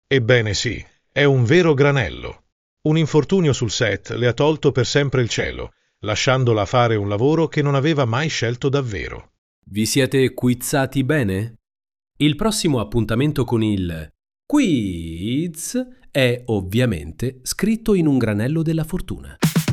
Ebbene sì, è un vero granello. Un infortunio sul set le ha tolto per sempre il cielo, lasciandola fare un lavoro che non aveva mai scelto davvero. Vi siete quizzati bene? Il prossimo appuntamento con il quiz è ovviamente scritto in un granello della fortuna.